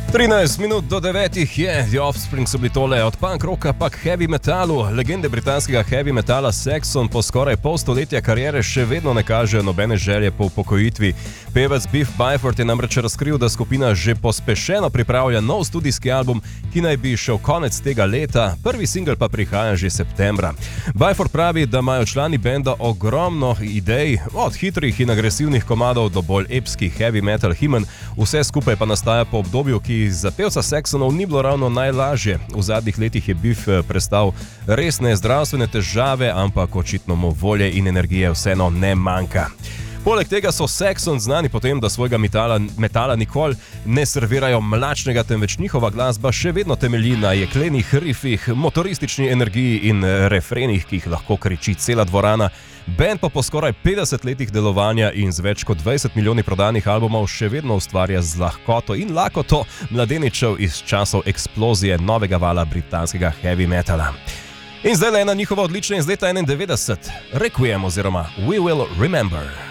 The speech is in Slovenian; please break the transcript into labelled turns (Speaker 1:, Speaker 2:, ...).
Speaker 1: 13 minut do 9 je, The Offspring so bili tole, od punk rocka pa k heavy metalu. Legende britanskega heavy metala Saxon po skoraj pol stoletja kariere še vedno ne kažejo nobene želje po upokojitvi. Pevec Biff Byford je namreč razkril, da skupina že pospešeno pripravlja nov studijski album, ki naj bi šel konec tega leta, prvi singel pa prihaja že septembra. Byford pravi, da imajo člani benda ogromno idej, od hitrih in agresivnih komadov do bolj epskih heavy metal himen, vse skupaj pa nastaja po obdobju, ki za pevca Saxonov ni bilo ravno najlažje. V zadnjih letih je Biff prestal resne zdravstvene težave, ampak očitno mu volje in energije vseeno ne manjka. Poleg tega so Saxon znani po tem, da svojega metala nikoli ne servirajo mlačnega, temveč njihova glasba še vedno temelji na jeklenih rifih, motoristični energiji in refrenih, ki jih lahko kriči cela dvorana. Band pa po skoraj 50 letih delovanja in z več kot 20 milijoni prodanih albumov še vedno ustvarja z lahkoto in lakoto mladeničev iz časov eksplozije novega vala britanskega heavy metala. In zdaj le ena njihova odlična iz leta 91, Requiem oziroma We Will Remember.